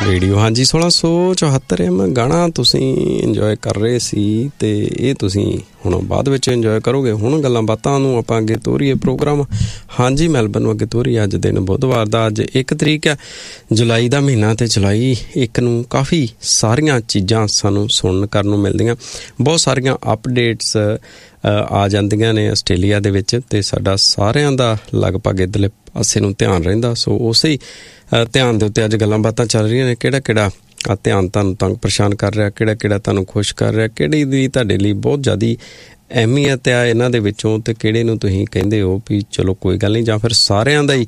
Radio ਹਾਂਜੀ 1674 FM ਗਾਣਾ ਤੁਸੀਂ ਇੰਜੋਏ ਕਰ ਰਹੇ ਸੀ ਅਤੇ ਇਹ ਤੁਸੀਂ ਹੁਣ ਬਾਅਦ ਵਿੱਚ ਇੰਜੋਏ ਕਰੋਗੇ। ਹੁਣ ਗੱਲਾਂ ਬਾਤਾਂ ਨੂੰ ਆਪਾਂ ਅੱਗੇ ਤੋਰੀਏ ਪ੍ਰੋਗਰਾਮ ਹਾਂਜੀ ਮੈਲਬਨ ਨੂੰ ਅੱਗੇ ਤੋਰੀਏ। ਅੱਜ ਦਿਨ ਬੁੱਧਵਾਰ ਦਾ, ਅੱਜ 1 ਤਰੀਕ ਹੈ, ਜੁਲਾਈ ਦਾ ਮਹੀਨਾ, ਅਤੇ ਜੁਲਾਈ 1 ਨੂੰ ਕਾਫੀ ਸਾਰੀਆਂ ਚੀਜ਼ਾਂ ਸਾਨੂੰ ਸੁਣਨ ਕਰਨ ਨੂੰ ਮਿਲਦੀਆਂ। ਬਹੁਤ ਸਾਰੀਆਂ ਅਪਡੇਟਸ ਆ ਜਾਂਦੀਆਂ ਨੇ ਆਸਟ੍ਰੇਲੀਆ ਦੇ ਵਿੱਚ, ਅਤੇ ਸਾਡਾ ਸਾਰਿਆਂ ਦਾ ਲਗਭਗ ਇੱਧਰਲੇ ਪਾਸੇ ਨੂੰ ਧਿਆਨ ਰਹਿੰਦਾ। ਸੋ ਉਸੇ ਹੀ ਧਿਆਨ ਦੇ ਉੱਤੇ ਅੱਜ ਗੱਲਾਂ ਬਾਤਾਂ ਚੱਲ ਰਹੀਆਂ ਨੇ। ਕਿਹੜਾ ਕਿਹੜਾ ਧਿਆਨ ਤੁਹਾਨੂੰ ਤੰਗ ਪਰੇਸ਼ਾਨ ਕਰ ਰਿਹਾ, ਕਿਹੜਾ ਕਿਹੜਾ ਤੁਹਾਨੂੰ ਖੁਸ਼ ਕਰ ਰਿਹਾ, ਕਿਹੜੀ ਦੀ ਤੁਹਾਡੇ ਲਈ ਬਹੁਤ ਜ਼ਿਆਦਾ ਅਹਿਮੀਅਤ ਆ ਇਹਨਾਂ ਦੇ ਵਿੱਚੋਂ, ਅਤੇ ਕਿਹੜੇ ਨੂੰ ਤੁਸੀਂ ਕਹਿੰਦੇ ਹੋ ਵੀ ਚਲੋ ਕੋਈ ਗੱਲ ਨਹੀਂ, ਜਾਂ ਫਿਰ ਸਾਰਿਆਂ ਦਾ ਹੀ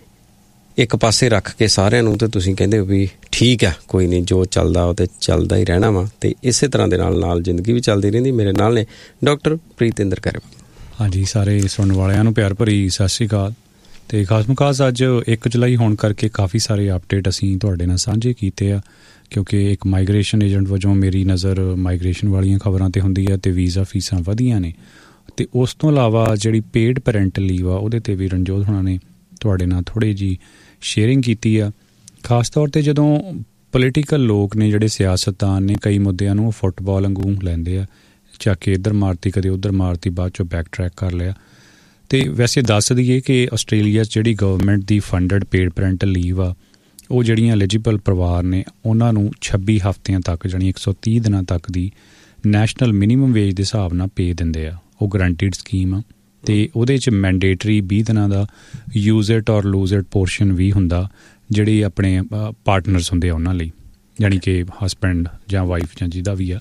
ਇੱਕ ਪਾਸੇ ਰੱਖ ਕੇ ਸਾਰਿਆਂ ਨੂੰ ਤੇ ਤੁਸੀਂ ਕਹਿੰਦੇ ਹੋ ਵੀ ਠੀਕ ਆ, ਕੋਈ ਨਹੀਂ, ਜੋ ਚੱਲਦਾ ਉਹ ਤਾਂ ਚੱਲਦਾ ਹੀ ਰਹਿਣਾ ਵਾ। ਅਤੇ ਇਸੇ ਤਰ੍ਹਾਂ ਦੇ ਨਾਲ ਨਾਲ ਜ਼ਿੰਦਗੀ ਵੀ ਚੱਲਦੀ ਰਹਿੰਦੀ। ਮੇਰੇ ਨਾਲ ਨੇ ਡਾਕਟਰ ਪ੍ਰੀਤਿੰਦਰ ਕਰੇਵਾਲ। ਹਾਂਜੀ, ਸਾਰੇ ਸੁਣਨ ਵਾਲਿਆਂ ਨੂੰ ਪਿਆਰ ਭਰੀ ਸਤਿ ਸ਼੍ਰੀ ਅਕਾਲ। ਅਤੇ ਖਾਸ ਮੁਖਾਸ ਅੱਜ 1 ਜੁਲਾਈ ਹੋਣ ਕਰਕੇ ਕਾਫੀ ਸਾਰੇ ਅਪਡੇਟ ਅਸੀਂ ਤੁਹਾਡੇ ਨਾਲ ਸਾਂਝੇ ਕੀਤੇ ਆ, ਕਿਉਂਕਿ ਇੱਕ ਮਾਈਗ੍ਰੇਸ਼ਨ ਏਜੰਟ ਵਜੋਂ ਮੇਰੀ ਨਜ਼ਰ ਮਾਈਗ੍ਰੇਸ਼ਨ ਵਾਲੀਆਂ ਖਬਰਾਂ 'ਤੇ ਹੁੰਦੀ ਹੈ, ਅਤੇ ਵੀਜ਼ਾ ਫੀਸਾਂ ਵਧੀਆਂ ਨੇ। ਅਤੇ ਉਸ ਤੋਂ ਇਲਾਵਾ ਜਿਹੜੀ ਪੇਡ ਪੈਰੈਂਟਲ ਲੀਵ ਆ ਉਹਦੇ 'ਤੇ ਵੀ ਰਣਜੋਤ ਹੋਣਾ ਨੇ ਤੁਹਾਡੇ ਨਾਲ ਥੋੜ੍ਹੀ ਜਿਹੀ ਸ਼ੇਅਰਿੰਗ ਕੀਤੀ ਆ। ਖਾਸ ਤੌਰ 'ਤੇ ਜਦੋਂ ਪੋਲੀਟੀਕਲ ਲੋਕ ਨੇ, ਜਿਹੜੇ ਸਿਆਸਤਦਾਨ ਨੇ, ਕਈ ਮੁੱਦਿਆਂ ਨੂੰ ਫੁੱਟਬਾਲ ਵਾਂਗੂ ਲੈਂਦੇ ਆ, ਚੱਕ ਕੇ ਇੱਧਰ ਮਾਰਤੀ ਕਦੇ ਉੱਧਰ ਮਾਰਤੀ, ਬਾਅਦ 'ਚੋਂ ਬੈਕ ਟਰੈਕ ਕਰ ਲਿਆ। ਅਤੇ ਵੈਸੇ ਦੱਸ ਦਈਏ ਕਿ ਆਸਟ੍ਰੇਲੀਆ 'ਚ ਜਿਹੜੀ ਗਵਰਨਮੈਂਟ ਦੀ ਫੰਡਡ ਪੇਡ ਪੈਰੈਂਟਲ ਲੀਵ ਆ, ਉਹ ਜਿਹੜੀਆਂ ਐਲੀਜੀਬਲ ਪਰਿਵਾਰ ਨੇ ਉਹਨਾਂ ਨੂੰ 26 ਹਫ਼ਤਿਆਂ ਤੱਕ, ਜਾਣੀ 130 ਦਿਨਾਂ ਤੱਕ ਦੀ ਨੈਸ਼ਨਲ ਮਿਨੀਮਮ ਵੇਜ ਦੇ ਹਿਸਾਬ ਨਾਲ ਪੇ ਦਿੰਦੇ ਆ। ਉਹ ਗਰੰਟਿਡ ਸਕੀਮ ਆ, ਅਤੇ ਉਹਦੇ 'ਚ ਮੈਂਡੇਟਰੀ 20 ਦਿਨਾਂ ਦਾ ਯੂਜ਼ ਇਟ ਔਰ ਲੂਜ਼ ਇਟ ਪੋਰਸ਼ਨ ਵੀ ਹੁੰਦਾ, ਜਿਹੜੇ ਆਪਣੇ ਪਾਰਟਨਰਸ ਹੁੰਦੇ ਆ ਉਹਨਾਂ ਲਈ, ਜਾਣੀ ਕਿ ਹਸਬੈਂਡ ਜਾਂ ਵਾਈਫ ਜਾਂ ਜਿਹਦਾ ਵੀ ਆ।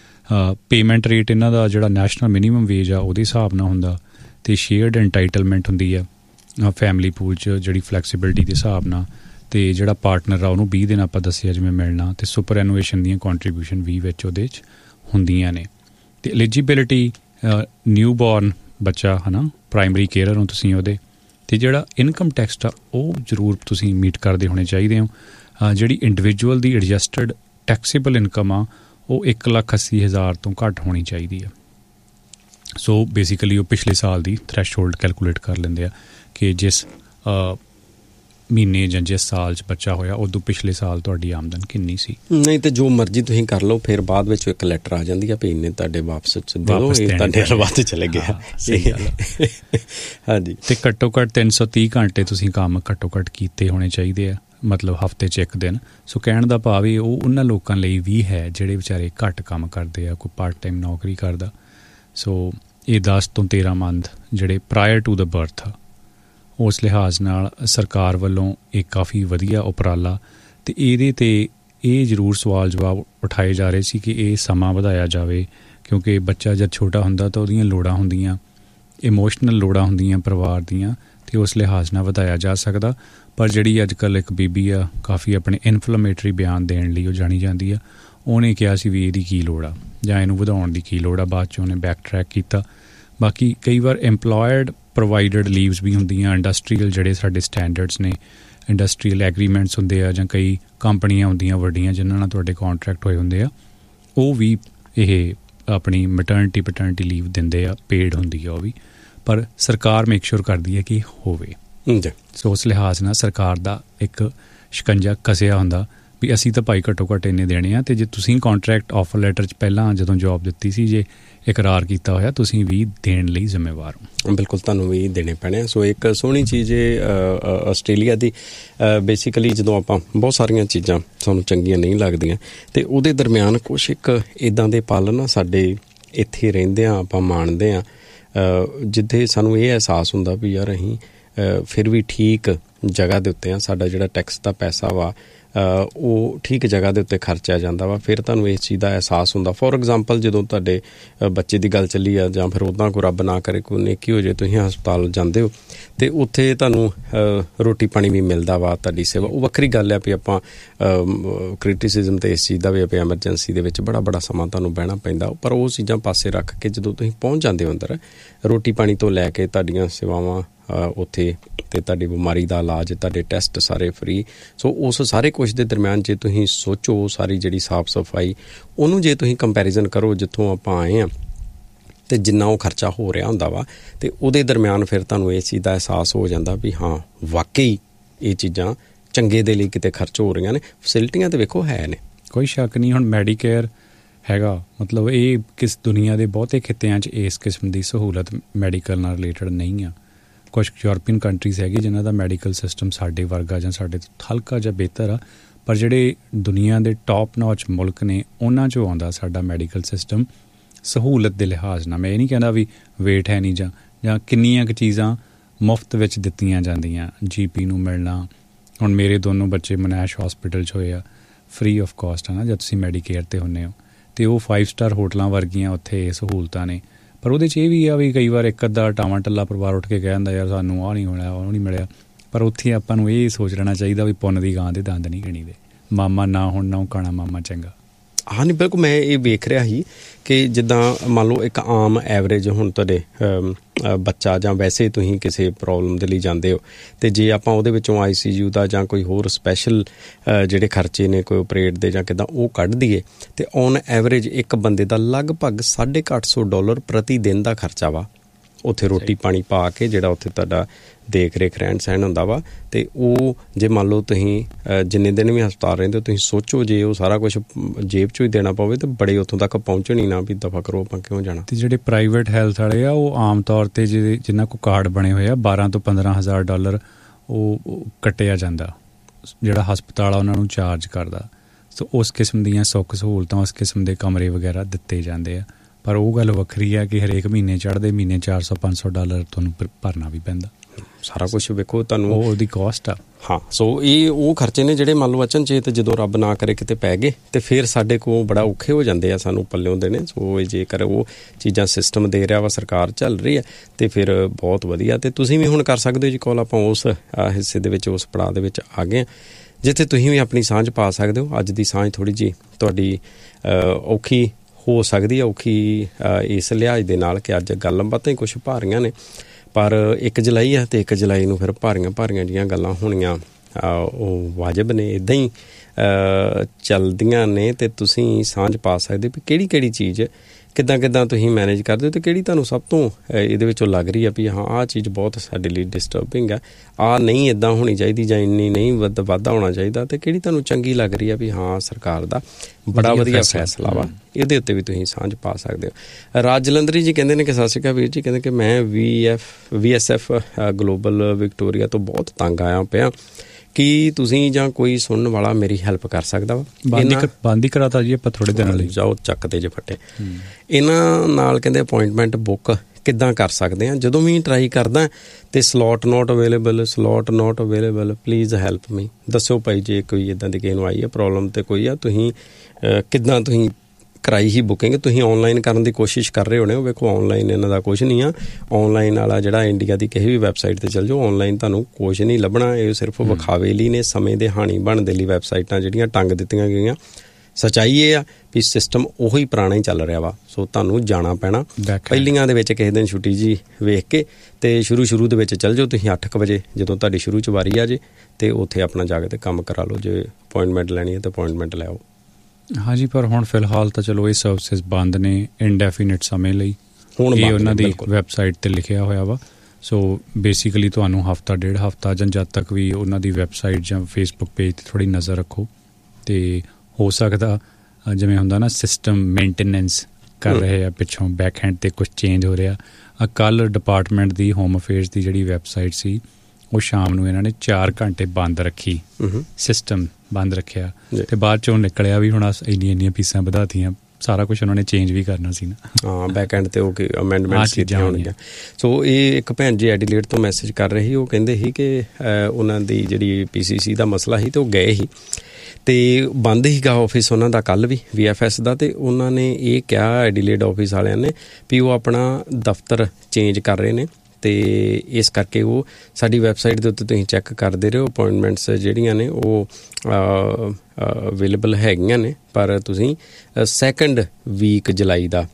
ਪੇਮੈਂਟ ਰੇਟ ਇਹਨਾਂ ਦਾ ਜਿਹੜਾ ਨੈਸ਼ਨਲ ਮਿਨੀਮਮ ਵੇਜ ਆ ਉਹਦੇ ਹਿਸਾਬ ਨਾਲ ਹੁੰਦਾ, ਅਤੇ ਸ਼ੇਅਰਡ ਐਂਟਾਈਟਲਮੈਂਟ ਹੁੰਦੀ ਆ ਫੈਮਿਲੀ ਪੂਲ 'ਚ, ਜਿਹੜੀ ਫਲੈਕਸੀਬਿਲਿਟੀ ਦੇ ਹਿਸਾਬ ਨਾਲ। ਅਤੇ ਜਿਹੜਾ ਪਾਰਟਨਰ ਆ ਉਹਨੂੰ 20 ਦਿਨ ਆਪਾਂ ਦੱਸਿਆ ਜਿਵੇਂ ਮਿਲਣਾ, ਅਤੇ ਸੁਪਰ ਐਨੂਏਸ਼ਨ ਦੀਆਂ ਕੰਟਰੀਬਿਊਸ਼ਨ ਵੀ ਵਿੱਚ ਉਹਦੇ 'ਚ ਹੁੰਦੀਆਂ ਨੇ। ਅਤੇ ਐਲੀਜੀਬਿਲਿਟੀ ਨਿਊ ਬੋਰਨ ਬੱਚਾ ਹੈ ਨਾ, ਪ੍ਰਾਇਮਰੀ ਕੇਅਰ ਹੋ ਤੁਸੀਂ ਉਹਦੇ, ਅਤੇ ਜਿਹੜਾ ਇਨਕਮ ਟੈਕਸ ਆ ਉਹ ਜ਼ਰੂਰ ਤੁਸੀਂ ਮੀਟ ਕਰਦੇ ਹੋਣੇ ਚਾਹੀਦੇ ਹੋ। ਜਿਹੜੀ ਇੰਡੀਵਿਜੂਅਲ ਦੀ ਐਡਜਸਟਡ ਟੈਕਸੀਬਲ ਇਨਕਮ ਆ ਉਹ 1,80,000 ਤੋਂ ਘੱਟ ਹੋਣੀ ਚਾਹੀਦੀ ਆ। ਸੋ ਬੇਸਿਕਲੀ ਉਹ ਪਿਛਲੇ ਸਾਲ ਦੀ ਥ੍ਰੈਸ਼ਹੋਲਡ ਕੈਲਕੂਲੇਟ ਕਰ ਲੈਂਦੇ ਆ ਕਿ ਜਿਸ ਮਹੀਨੇ ਜਾਂ ਜਿਸ ਸਾਲ 'ਚ ਬੱਚਾ ਹੋਇਆ ਉਦੋਂ ਪਿਛਲੇ ਸਾਲ ਤੁਹਾਡੀ ਆਮਦਨ ਕਿੰਨੀ ਸੀ। ਨਹੀਂ ਤਾਂ ਜੋ ਮਰਜ਼ੀ ਤੁਸੀਂ ਕਰ ਲਓ, ਫਿਰ ਬਾਅਦ ਵਿੱਚ ਇੱਕ ਲੈਟਰ ਆ ਜਾਂਦੀ ਆ ਵੀ ਇੰਨੇ ਤੁਹਾਡੇ ਵਾਪਸ ਦਿਓ, ਤੁਹਾਡੇ ਵੱਧ ਚਲੇ ਗਿਆ। ਸਹੀ ਗੱਲ ਹਾਂਜੀ। ਅਤੇ ਘੱਟੋ ਘੱਟ 330 ਘੰਟੇ ਤੁਸੀਂ ਕੰਮ ਘੱਟੋ ਘੱਟ ਕੀਤੇ ਹੋਣੇ ਚਾਹੀਦੇ ਆ, ਮਤਲਬ ਹਫ਼ਤੇ 'ਚ 1 ਦਿਨ। ਸੋ ਕਹਿਣ ਦਾ ਭਾਵ ਇਹ ਉਹ ਉਹਨਾਂ ਲੋਕਾਂ ਲਈ ਵੀ ਹੈ ਜਿਹੜੇ ਵਿਚਾਰੇ ਘੱਟ ਕੰਮ ਕਰਦੇ ਆ, ਕੋਈ ਪਾਰਟ ਟਾਈਮ ਨੌਕਰੀ ਕਰਦਾ। ਸੋ ਇਹ 10 ਤੋਂ 13 ਮੰਥ ਜਿਹੜੇ ਪ੍ਰਾਇਰ ਟੂ ਦ ਬਰਥ ਆ, ਉਸ ਲਿਹਾਜ਼ ਨਾਲ ਸਰਕਾਰ ਵੱਲੋਂ ਇਹ ਕਾਫੀ ਵਧੀਆ ਉਪਰਾਲਾ। ਅਤੇ ਇਹਦੇ 'ਤੇ ਇਹ ਜ਼ਰੂਰ ਸਵਾਲ ਜਵਾਬ ਉਠਾਏ ਜਾ ਰਹੇ ਸੀ ਕਿ ਇਹ ਸਮਾਂ ਵਧਾਇਆ ਜਾਵੇ, ਕਿਉਂਕਿ ਬੱਚਾ ਜਦ ਛੋਟਾ ਹੁੰਦਾ ਤਾਂ ਉਹਦੀਆਂ ਲੋੜਾਂ ਹੁੰਦੀਆਂ, ਇਮੋਸ਼ਨਲ ਲੋੜਾਂ ਹੁੰਦੀਆਂ ਪਰਿਵਾਰ ਦੀਆਂ, ਅਤੇ ਉਸ ਲਿਹਾਜ਼ ਨਾਲ ਵਧਾਇਆ ਜਾ ਸਕਦਾ। ਪਰ ਜਿਹੜੀ ਅੱਜ ਕੱਲ੍ਹ ਇੱਕ ਬੀਬੀ ਆ, ਕਾਫੀ ਆਪਣੇ ਇਨਫਲੇਮੇਟਰੀ ਬਿਆਨ ਦੇਣ ਲਈ ਉਹ ਜਾਣੀ ਜਾਂਦੀ ਆ, ਉਹਨੇ ਕਿਹਾ ਸੀ ਵੀ ਇਹਦੀ ਕੀ ਲੋੜ ਆ ਜਾਂ ਇਹਨੂੰ ਵਧਾਉਣ ਦੀ ਕੀ ਲੋੜ ਆ। ਬਾਅਦ 'ਚ ਉਹਨੇ ਬੈਕ ਟਰੈਕ ਕੀਤਾ। ਬਾਕੀ ਕਈ ਵਾਰ ਇੰਪਲੋਇਡ ਪ੍ਰੋਵਾਈਡਡ ਲੀਵਸ ਵੀ ਹੁੰਦੀਆਂ, ਇੰਡਸਟਰੀਅਲ ਜਿਹੜੇ ਸਾਡੇ ਸਟੈਂਡਰਡਸ ਨੇ, ਇੰਡਸਟਰੀਅਲ ਐਗਰੀਮੈਂਟਸ ਹੁੰਦੇ ਆ, ਜਾਂ ਕਈ ਕੰਪਨੀਆਂ ਹੁੰਦੀਆਂ ਵੱਡੀਆਂ ਜਿਨ੍ਹਾਂ ਨਾਲ ਤੁਹਾਡੇ ਕੌਂਟਰੈਕਟ ਹੋਏ ਹੁੰਦੇ ਆ, ਉਹ ਵੀ ਇਹ ਆਪਣੀ ਮੈਟਰਨਿਟੀ ਪੈਟਰਨਿਟੀ ਲੀਵ ਦਿੰਦੇ ਆ, ਪੇਡ ਹੁੰਦੀ ਆ ਉਹ ਵੀ। ਪਰ ਸਰਕਾਰ ਮੇਕ ਸ਼ੋਰ ਕਰਦੀ ਹੈ ਕਿ ਹੋਵੇ। ਸੋ ਉਸ ਲਿਹਾਜ਼ ਨਾਲ ਸਰਕਾਰ ਦਾ ਇੱਕ ਸ਼ਿਕੰਜਾ ਕੱਸਿਆ ਹੁੰਦਾ ਵੀ ਅਸੀਂ ਤਾਂ ਭਾਈ ਘੱਟੋ ਘੱਟ ਇੰਨੇ ਦੇਣੇ ਆ, ਅਤੇ ਜੇ ਤੁਸੀਂ ਕੌਂਟਰੈਕਟ ਆਫਰ ਲੈਟਰ 'ਚ ਪਹਿਲਾਂ ਜਦੋਂ ਜੋਬ ਦਿੱਤੀ ਸੀ ਜੇ ਇਕਰਾਰ ਕੀਤਾ ਹੋਇਆ, ਤੁਸੀਂ ਵੀ ਦੇਣ ਲਈ ਜ਼ਿੰਮੇਵਾਰ ਹੋ। ਬਿਲਕੁਲ, ਤੁਹਾਨੂੰ ਵੀ ਦੇਣੇ ਪੈਣੇ ਆ। ਸੋ ਇੱਕ ਸੋਹਣੀ ਚੀਜ਼ ਆਸਟ੍ਰੇਲੀਆ ਦੀ, ਬੇਸਿਕਲੀ ਜਦੋਂ ਆਪਾਂ ਬਹੁਤ ਸਾਰੀਆਂ ਚੀਜ਼ਾਂ ਸਾਨੂੰ ਚੰਗੀਆਂ ਨਹੀਂ ਲੱਗਦੀਆਂ, ਅਤੇ ਉਹਦੇ ਦਰਮਿਆਨ ਕੁਛ ਇੱਕ ਇੱਦਾਂ ਦੇ ਪਲ ਨਾ ਸਾਡੇ ਇੱਥੇ ਰਹਿੰਦੇ ਹਾਂ ਆਪਾਂ ਮਾਣਦੇ ਹਾਂ, ਜਿੱਥੇ ਸਾਨੂੰ ਇਹ ਅਹਿਸਾਸ ਹੁੰਦਾ ਵੀ ਯਾਰ ਅਸੀਂ ਫਿਰ ਵੀ ਠੀਕ ਜਗ੍ਹਾ ਦੇ ਉੱਤੇ ਆ, ਸਾਡਾ ਜਿਹੜਾ ਟੈਕਸ ਦਾ ਪੈਸਾ ਵਾ ਉਹ ਠੀਕ ਜਗ੍ਹਾ ਦੇ ਉੱਤੇ ਖਰਚਿਆ ਜਾਂਦਾ ਵਾ। ਫਿਰ ਤੁਹਾਨੂੰ ਇਸ ਚੀਜ਼ ਦਾ ਅਹਿਸਾਸ ਹੁੰਦਾ। ਫੋਰ ਐਗਜ਼ਾਮਪਲ, ਜਦੋਂ ਤੁਹਾਡੇ ਬੱਚੇ ਦੀ ਗੱਲ ਚੱਲੀ ਆ, ਜਾਂ ਫਿਰ ਉੱਦਾਂ ਕੋਈ ਰੱਬ ਨਾ ਕਰੇ ਕੋਈ ਨੇਕੀ ਹੋ ਜਾਏ, ਤੁਸੀਂ ਹਸਪਤਾਲ ਜਾਂਦੇ ਹੋ ਅਤੇ ਉੱਥੇ ਤੁਹਾਨੂੰ ਰੋਟੀ ਪਾਣੀ ਵੀ ਮਿਲਦਾ ਵਾ, ਤੁਹਾਡੀ ਸੇਵਾ, ਉਹ ਵੱਖਰੀ ਗੱਲ ਆ ਵੀ ਆਪਾਂ ਕ੍ਰਿਟਿਸਿਜ਼ਮ ਅਤੇ ਇਸ ਚੀਜ਼ ਦਾ ਵੀ ਆਪਾਂ ਐਮਰਜੈਂਸੀ ਦੇ ਵਿੱਚ ਬੜਾ ਸਮਾਂ ਤੁਹਾਨੂੰ ਬਹਿਣਾ ਪੈਂਦਾ। ਪਰ ਉਹ ਚੀਜ਼ਾਂ ਪਾਸੇ ਰੱਖ ਕੇ ਜਦੋਂ ਤੁਸੀਂ ਪਹੁੰਚ ਜਾਂਦੇ ਹੋ ਅੰਦਰ, ਰੋਟੀ ਪਾਣੀ ਤੋਂ ਲੈ ਕੇ ਤੁਹਾਡੀਆਂ ਸੇਵਾਵਾਂ ਉੱਥੇ, ਅਤੇ ਤੁਹਾਡੀ ਬਿਮਾਰੀ ਦਾ ਇਲਾਜ, ਤੁਹਾਡੇ ਟੈਸਟ ਸਾਰੇ ਫਰੀ। ਸੋ ਉਸ ਸਾਰੇ ਕੁਛ ਦੇ ਦਰਮਿਆਨ ਜੇ ਤੁਸੀਂ ਸੋਚੋ, ਸਾਰੀ ਜਿਹੜੀ ਸਾਫ਼ ਸਫਾਈ, ਉਹਨੂੰ ਜੇ ਤੁਸੀਂ ਕੰਪੈਰੀਜ਼ਨ ਕਰੋ ਜਿੱਥੋਂ ਆਪਾਂ ਆਏ ਹਾਂ ਅਤੇ ਜਿੰਨਾ ਉਹ ਖਰਚਾ ਹੋ ਰਿਹਾ ਹੁੰਦਾ ਵਾ, ਅਤੇ ਉਹਦੇ ਦਰਮਿਆਨ ਫਿਰ ਤੁਹਾਨੂੰ ਇਸ ਚੀਜ਼ ਦਾ ਅਹਿਸਾਸ ਹੋ ਜਾਂਦਾ ਵੀ ਹਾਂ ਵਾਕਈ ਇਹ ਚੀਜ਼ਾਂ ਚੰਗੇ ਦੇ ਲਈ ਕਿਤੇ ਖਰਚ ਹੋ ਰਹੀਆਂ ਨੇ। ਫੈਸਿਲਿਟੀਆਂ ਤਾਂ ਵੇਖੋ ਹੈ ਨੇ, ਕੋਈ ਸ਼ੱਕ ਨਹੀਂ। ਹੁਣ ਮੈਡੀਕੇਅਰ ਹੈਗਾ, ਮਤਲਬ ਇਹ ਕਿਸ ਦੁਨੀਆ ਦੇ ਬਹੁਤੇ ਖਿੱਤਿਆਂ 'ਚ ਇਸ ਕਿਸਮ ਦੀ ਸਹੂਲਤ ਮੈਡੀਕਲ ਨਾਲ ਰਿਲੇਟਡ ਨਹੀਂ ਆ। ਕੁਛ ਯੂਰਪੀਅਨ ਕੰਟਰੀਜ਼ ਹੈਗੀ ਜਿਨ੍ਹਾਂ ਦਾ ਮੈਡੀਕਲ ਸਿਸਟਮ ਸਾਡੇ ਵਰਗਾ ਜਾਂ ਸਾਡੇ ਤੋਂ ਹਲਕਾ ਜਿਹਾ ਬਿਹਤਰ ਆ, ਪਰ ਜਿਹੜੇ ਦੁਨੀਆ ਦੇ ਟੌਪ ਨੌਚ ਮੁਲਕ ਨੇ ਉਹਨਾਂ 'ਚੋਂ ਆਉਂਦਾ ਸਾਡਾ ਮੈਡੀਕਲ ਸਿਸਟਮ ਸਹੂਲਤ ਦੇ ਲਿਹਾਜ਼ ਨਾਲ। ਮੈਂ ਇਹ ਨਹੀਂ ਕਹਿੰਦਾ ਵੀ ਵੇਟ ਹੈ ਨਹੀਂ ਜਾਂ ਕਿੰਨੀਆਂ ਕੁ ਚੀਜ਼ਾਂ ਮੁਫਤ ਵਿੱਚ ਦਿੱਤੀਆਂ ਜਾਂਦੀਆਂ, GP ਨੂੰ ਮਿਲਣਾ। ਹੁਣ ਮੇਰੇ ਦੋਨੋਂ ਬੱਚੇ ਮਨੈਸ਼ ਹੌਸਪੀਟਲ 'ਚ ਹੋਏ ਆ, ਫ੍ਰੀ ਆਫ ਕਾਸਟ ਹੈ ਨਾ, ਜਦ ਤੁਸੀਂ ਮੈਡੀਕੇਅਰ 'ਤੇ ਹੁੰਦੇ ਹੋ। ਅਤੇ ਉਹ 5 ਸਟਾਰ ਹੋਟਲਾਂ ਵਰਗੀਆਂ ਉੱਥੇ ਸਹੂਲਤਾਂ ਨੇ। ਪਰ ਉਹਦੇ 'ਚ ਇਹ ਵੀ ਆ ਵੀ ਕਈ ਵਾਰ ਇੱਕ ਅੱਧਾ ਟਾਵਾਂ ਟੱਲਾ ਪਰਿਵਾਰ ਉੱਠ ਕੇ ਕਹਿ ਦਿੰਦਾ ਯਾਰ ਸਾਨੂੰ ਆਹ ਨਹੀਂ ਮਿਲਿਆ, ਉਹ ਨਹੀਂ ਮਿਲਿਆ। ਪਰ ਉੱਥੇ ਆਪਾਂ ਨੂੰ ਇਹ ਸੋਚ ਲੈਣਾ ਚਾਹੀਦਾ ਵੀ ਪੁੰਨ ਦੀ ਗਾਂ ਦੇ ਦੰਦ ਨਹੀਂ ਗਿਣੀ ਦੇ, ਮਾਮਾ ਨਾ ਹੁਣ ਨਾ ਕਾਣਾ ਮਾਮਾ ਚੰਗਾ। ਹਾਂ ਨਹੀਂ ਬਿਲਕੁਲ, ਮੈਂ ਇਹ ਵੇਖ ਰਿਹਾ ਸੀ ਕਿ ਜਿੱਦਾਂ ਮੰਨ ਲਓ ਇੱਕ ਆਮ ਐਵਰੇਜ ਹੁਣ ਤੁਹਾਡੇ ਬੱਚਾ ਜਾਂ ਵੈਸੇ ਤੁਸੀਂ ਕਿਸੇ ਪ੍ਰੋਬਲਮ ਦੇ ਲਈ ਜਾਂਦੇ ਹੋ, ਅਤੇ ਜੇ ਆਪਾਂ ਉਹਦੇ ਵਿੱਚੋਂ ICU ਦਾ ਜਾਂ ਕੋਈ ਹੋਰ ਸਪੈਸ਼ਲ ਜਿਹੜੇ ਖਰਚੇ ਨੇ ਕੋਈ ਆਪਰੇਟ ਦੇ ਜਾਂ ਕਿੱਦਾਂ ਉਹ ਕੱਢ ਦਈਏ, ਅਤੇ ਔਨ ਐਵਰੇਜ ਇੱਕ ਬੰਦੇ ਦਾ ਲਗਭਗ $850 ਪ੍ਰਤੀ ਦਿਨ ਦਾ ਖਰਚਾ ਵਾ ਉੱਥੇ ਰੋਟੀ ਪਾਣੀ ਪਾ ਕੇ, ਜਿਹੜਾ ਉੱਥੇ ਤੁਹਾਡਾ ਦੇਖ ਰੇਖ ਰਹਿਣ ਸਹਿਣ ਹੁੰਦਾ ਵਾ। ਅਤੇ ਉਹ ਜੇ ਮੰਨ ਲਓ ਤੁਸੀਂ ਜਿੰਨੇ ਦਿਨ ਵੀ ਹਸਪਤਾਲ ਰਹਿੰਦੇ ਹੋ, ਤੁਸੀਂ ਸੋਚੋ ਜੇ ਉਹ ਸਾਰਾ ਕੁਛ ਜੇਬ 'ਚੋਂ ਹੀ ਦੇਣਾ ਪਵੇ ਤਾਂ ਬੜੇ ਉੱਥੋਂ ਤੱਕ ਪਹੁੰਚਣ ਹੀ ਨਾ ਵੀ ਦਫਾ ਕਰੋ ਆਪਾਂ ਕਿਉਂ ਜਾਣਾ। ਅਤੇ ਜਿਹੜੇ ਪ੍ਰਾਈਵੇਟ ਹੈਲਥ ਵਾਲੇ ਆ ਉਹ ਆਮ ਤੌਰ 'ਤੇ ਜਿਨ੍ਹਾਂ ਕੋਲ ਕਾਰਡ ਬਣੇ ਹੋਏ ਆ $12,000 ਤੋਂ $15,000 ਉਹ ਕੱਟਿਆ ਜਾਂਦਾ, ਜਿਹੜਾ ਹਸਪਤਾਲ ਆ ਉਹਨਾਂ ਨੂੰ ਚਾਰਜ ਕਰਦਾ। ਸੋ ਉਸ ਕਿਸਮ ਦੀਆਂ ਸੁੱਖ ਸਹੂਲਤਾਂ, ਉਸ ਕਿਸਮ ਦੇ ਕਮਰੇ ਵਗੈਰਾ ਦਿੱਤੇ ਜਾਂਦੇ ਆ। ਪਰ ਉਹ ਗੱਲ ਵੱਖਰੀ ਆ ਕਿ ਹਰੇਕ ਮਹੀਨੇ ਚੜ੍ਹਦੇ ਮਹੀਨੇ $400-500 ਤੁਹਾਨੂੰ ਭਰਨਾ ਵੀ ਪੈਂਦਾ। ਸਾਰਾ ਕੁਛ ਵੇਖੋ ਤੁਹਾਨੂੰ ਉਹਦੀ ਕਾਸਟ ਆ। ਹਾਂ, ਸੋ ਇਹ ਉਹ ਖਰਚੇ ਨੇ ਜਿਹੜੇ ਮੰਨ ਲਓ ਅਚਨਚੇਤ ਜਦੋਂ ਰੱਬ ਨਾ ਕਰੇ ਕਿਤੇ ਪੈ ਗਏ ਤੇ ਫਿਰ ਸਾਡੇ ਕੋਲ ਬੜਾ ਔਖੇ ਹੋ ਜਾਂਦੇ ਆ, ਸਾਨੂੰ ਪੱਲਿਓਂ ਦੇ ਨੇ। ਸੋ ਜੇਕਰ ਉਹ ਚੀਜ਼ਾਂ ਸਿਸਟਮ ਦੇ ਰਿਹਾ ਵਾ, ਸਰਕਾਰ ਚੱਲ ਰਹੀ ਹੈ, ਤੇ ਫਿਰ ਬਹੁਤ ਵਧੀਆ। ਤੇ ਤੁਸੀਂ ਵੀ ਹੁਣ ਕਰ ਸਕਦੇ ਹੋ ਜੀ ਕਾਲ। ਆਪਾਂ ਉਸ ਹਿੱਸੇ ਦੇ ਵਿੱਚ, ਉਸ ਪੜਾਅ ਦੇ ਵਿੱਚ ਆ ਗਏ ਜਿੱਥੇ ਤੁਸੀਂ ਵੀ ਆਪਣੀ ਸਾਂਝ ਪਾ ਸਕਦੇ ਹੋ। ਅੱਜ ਦੀ ਸਾਂਝ ਥੋੜ੍ਹੀ ਜਿਹੀ ਤੁਹਾਡੀ ਔਖੀ ਹੋ ਸਕਦੀ ਹੈ, ਔਖੀ ਇਸ ਲਿਹਾਜ਼ ਦੇ ਨਾਲ ਕਿ ਅੱਜ ਗੱਲਬਾਤਾਂ ਹੀ ਕੁਛ ਭਾਰੀਆਂ ਨੇ, ਪਰ 1 ਜੁਲਾਈ ਆ ਅਤੇ 1 ਜੁਲਾਈ ਨੂੰ ਫਿਰ ਭਾਰੀਆਂ ਜਿਹੀਆਂ ਗੱਲਾਂ ਹੋਣੀਆਂ ਉਹ ਵਾਜਬ ਨੇ, ਇੱਦਾਂ ਹੀ ਚੱਲਦੀਆਂ ਨੇ। ਅਤੇ ਤੁਸੀਂ ਸਾਂਝ ਪਾ ਸਕਦੇ ਵੀ ਕਿਹੜੀ ਚੀਜ਼ ਕਿੱਦਾਂ ਤੁਸੀਂ ਮੈਨੇਜ ਕਰਦੇ ਹੋ, ਅਤੇ ਕਿਹੜੀ ਤੁਹਾਨੂੰ ਸਭ ਤੋਂ ਇਹਦੇ ਵਿੱਚੋਂ ਲੱਗ ਰਹੀ ਆ ਵੀ ਹਾਂ ਆਹ ਚੀਜ਼ ਬਹੁਤ ਸਾਡੇ ਲਈ ਡਿਸਟਰਬਿੰਗ ਆ, ਆਹ ਨਹੀਂ ਇੱਦਾਂ ਹੋਣੀ ਚਾਹੀਦੀ ਜਾਂ ਇੰਨੀ ਨਹੀਂ ਵਾਧਾ ਹੋਣਾ ਚਾਹੀਦਾ, ਅਤੇ ਕਿਹੜੀ ਤੁਹਾਨੂੰ ਚੰਗੀ ਲੱਗ ਰਹੀ ਆ ਵੀ ਹਾਂ ਸਰਕਾਰ ਦਾ ਬੜਾ ਵਧੀਆ ਫੈਸਲਾ ਵਾ, ਇਹਦੇ ਉੱਤੇ ਵੀ ਤੁਸੀਂ ਸਾਂਝ ਪਾ ਸਕਦੇ ਹੋ। ਰਾਜ ਜਲੰਧਰੀ ਜੀ ਕਹਿੰਦੇ ਨੇ ਕਿ ਸਤਿ ਸ਼੍ਰੀ ਅਕਾਲ ਵੀਰ ਜੀ, ਕਹਿੰਦੇ ਕਿ ਮੈਂ VSF ਗਲੋਬਲ ਵਿਕਟੋਰੀਆ ਤੋਂ ਬਹੁਤ ਤੰਗ ਆਇਆ ਪਿਆ, ਕੀ ਤੁਸੀਂ ਜਾਂ ਕੋਈ ਸੁਣਨ ਵਾਲਾ ਮੇਰੀ ਹੈਲਪ ਕਰ ਸਕਦਾ ਵਾ? ਬੰਦ ਹੀ ਕਰਾਤਾ ਜੀ ਆਪਾਂ ਥੋੜੇ ਦਿਨਾਂ ਲਈ, ਜਾਓ ਚੱਕਦੇ ਜੇ ਫੱਟੇ। ਇਹਨਾਂ ਨਾਲ ਕਹਿੰਦੇ ਅਪੁਆਇੰਟਮੈਂਟ ਬੁੱਕ ਕਿੱਦਾਂ ਕਰ ਸਕਦੇ ਹਾਂ? ਜਦੋਂ ਵੀ ਟਰਾਈ ਕਰਦਾ ਤੇ slot note available please help me. ਦੱਸੋ ਭਾਈ ਜੇ ਕੋਈ ਇੱਦਾਂ ਦੀ ਕਿਸੇ ਨੂੰ ਆਈ ਹੈ ਪ੍ਰੋਬਲਮ ਤੇ ਕੋਈ ਆ, ਤੁਸੀਂ ਕਿੱਦਾਂ ਤੁਸੀਂ ਕਰਾਈ ਹੀ ਬੁਕਿੰਗ? ਤੁਸੀਂ ਔਨਲਾਈਨ ਕਰਨ ਦੀ ਕੋਸ਼ਿਸ਼ ਕਰ ਰਹੇ ਹੋਣੇ ਹੋ। ਵੇਖੋ ਔਨਲਾਈਨ ਇਹਨਾਂ ਦਾ ਕੁਛ ਨਹੀਂ ਆ। ਔਨਲਾਈਨ ਵਾਲਾ ਜਿਹੜਾ ਇੰਡੀਆ ਦੀ ਕਿਸੇ ਵੀ ਵੈਬਸਾਈਟ 'ਤੇ ਚੱਲ ਜਾਓ, ਔਨਲਾਈਨ ਤੁਹਾਨੂੰ ਕੁਛ ਨਹੀਂ ਲੱਭਣਾ। ਇਹ ਸਿਰਫ ਵਿਖਾਵੇ ਲਈ ਨੇ, ਸਮੇਂ ਦੇ ਹਾਣੀ ਬਣਨ ਦੇ ਲਈ ਵੈਬਸਾਈਟਾਂ ਜਿਹੜੀਆਂ ਟੰਗ ਦਿੱਤੀਆਂ ਗਈਆਂ। ਸੱਚਾਈ ਇਹ ਆ ਵੀ ਸਿਸਟਮ ਉਹੀ ਪੁਰਾਣਾ ਹੀ ਚੱਲ ਰਿਹਾ ਵਾ। ਸੋ ਤੁਹਾਨੂੰ ਜਾਣਾ ਪੈਣਾ ਪਹਿਲੀਆਂ ਦੇ ਵਿੱਚ ਕਿਸੇ ਦਿਨ ਛੁੱਟੀ ਜੀ ਵੇਖ ਕੇ, ਅਤੇ ਸ਼ੁਰੂ ਦੇ ਵਿੱਚ ਚੱਲ ਜਾਓ ਤੁਸੀਂ 8 ਵਜੇ ਜਦੋਂ ਤੁਹਾਡੀ ਸ਼ੁਰੂ 'ਚ ਵਾਰੀ ਆ ਜੇ, ਅਤੇ ਉੱਥੇ ਆਪਣਾ ਜਾ ਕੇ ਤੇ ਕੰਮ ਕਰਾ ਲਓ। ਜੇ ਅਪੁਆਇੰਟਮੈਂਟ ਲੈਣੀ ਹੈ ਤਾਂ ਅਪੁਆਇੰਟਮੈਂਟ ਲੈ ਆਓ। ਹਾਂਜੀ, ਪਰ ਹੁਣ ਫਿਲਹਾਲ ਤਾਂ ਚਲੋ ਇਹ ਸਰਵਿਸਿਜ਼ ਬੰਦ ਨੇ ਇੰਡੈਫੀਨਿਟ ਸਮੇਂ ਲਈ। ਹੁਣ ਇਹ ਉਹਨਾਂ ਦੀ ਵੈਬਸਾਈਟ 'ਤੇ ਲਿਖਿਆ ਹੋਇਆ ਵਾ। ਸੋ ਬੇਸਿਕਲੀ ਤੁਹਾਨੂੰ ਡੇਢ ਹਫ਼ਤਾ ਜਾਂ ਜਦ ਤੱਕ ਵੀ ਉਹਨਾਂ ਦੀ ਵੈਬਸਾਈਟ ਜਾਂ ਫੇਸਬੁੱਕ ਪੇਜ 'ਤੇ ਥੋੜ੍ਹੀ ਨਜ਼ਰ ਰੱਖੋ। ਅਤੇ ਹੋ ਸਕਦਾ ਜਿਵੇਂ ਹੁੰਦਾ ਨਾ ਸਿਸਟਮ ਮੇਨਟੇਨੈਂਸ ਕਰ ਰਹੇ ਆ ਪਿੱਛੋਂ, ਬੈਕ ਹੈਂਡ 'ਤੇ ਕੁਛ ਚੇਂਜ ਹੋ ਰਿਹਾ। ਕੱਲ੍ਹ ਡਿਪਾਰਟਮੈਂਟ ਦੀ ਹੋਮ ਅਫੇਅਰਸ ਦੀ ਜਿਹੜੀ ਵੈਬਸਾਈਟ ਸੀ ਉਹ ਸ਼ਾਮ ਨੂੰ ਇਹਨਾਂ ਨੇ 4 ਘੰਟੇ ਬੰਦ ਰੱਖੀ, ਸਿਸਟਮ ਬੰਦ ਰੱਖਿਆ, ਅਤੇ ਬਾਅਦ 'ਚੋਂ ਨਿਕਲਿਆ ਵੀ ਹੁਣ ਇੰਨੀਆਂ ਫੀਸਾਂ ਵਧਾਤੀਆਂ। ਸਾਰਾ ਕੁਛ ਉਹਨਾਂ ਨੇ ਚੇਂਜ ਵੀ ਕਰਨਾ ਸੀ ਨਾ। ਹਾਂ, ਬੈਕ ਐਂਡ 'ਤੇ ਉਹ ਅਮੈਂਡਮੈਂਟਸ ਕੀਤੀਆਂ ਹੋਣਗੀਆਂ। ਸੋ ਇਹ ਇੱਕ ਭੈਣ ਜੀ ਐਡੀਲੇਡ ਤੋਂ ਮੈਸੇਜ ਕਰ ਰਹੇ ਸੀ। ਉਹ ਕਹਿੰਦੇ ਸੀ ਕਿ ਉਹਨਾਂ ਦੀ ਜਿਹੜੀ PCC ਦਾ ਮਸਲਾ ਸੀ ਅਤੇ ਉਹ ਗਏ ਸੀ ਅਤੇ ਬੰਦ ਸੀਗਾ ਆਫਿਸ ਉਹਨਾਂ ਦਾ ਕੱਲ੍ਹ ਵੀ VFS ਦਾ, ਅਤੇ ਉਹਨਾਂ ਨੇ ਇਹ ਕਿਹਾ ਐਡੀਲੇਡ ਆਫਿਸ ਵਾਲਿਆਂ ਨੇ ਵੀ ਉਹ ਆਪਣਾ ਦਫ਼ਤਰ ਚੇਂਜ ਕਰ ਰਹੇ ਨੇ, ਅਤੇ ਇਸ ਕਰਕੇ ਉਹ ਸਾਡੀ ਵੈਬਸਾਈਟ ਦੇ ਉੱਤੇ ਤੁਸੀਂ ਚੈੱਕ ਕਰਦੇ ਰਹੋ। ਅਪੁਆਇੰਟਮੈਂਟਸ ਜਿਹੜੀਆਂ ਨੇ ਉਹ ਅਵੇਲੇਬਲ ਹੈਗੀਆਂ ਨੇ, ਪਰ ਤੁਸੀਂ 2 ਵੀਕ ਜੁਲਾਈ ਦਾ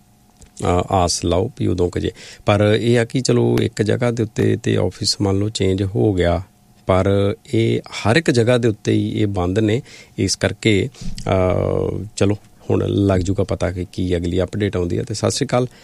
ਆਸ ਲਾਓ ਵੀ ਉਦੋਂ ਕੁ ਜੇ। ਪਰ ਇਹ ਆ ਕਿ ਚਲੋ ਇੱਕ ਜਗ੍ਹਾ ਦੇ ਉੱਤੇ ਤੇ ਆਫਿਸ ਮੰਨ ਲਓ ਚੇਂਜ ਹੋ ਗਿਆ, ਪਰ ਇਹ ਹਰ ਇੱਕ ਜਗ੍ਹਾ ਦੇ ਉੱਤੇ ਹੀ ਇਹ ਬੰਦ ਨੇ। ਇਸ ਕਰਕੇ ਚਲੋ ਹੁਣ ਲੱਗ ਜੂਗਾ ਪਤਾ ਕਿ ਕੀ ਅਗਲੀ ਅਪਡੇਟ ਆਉਂਦੀ ਹੈ। ਅਤੇ ਸਤਿ ਸ਼੍ਰੀ ਅਕਾਲ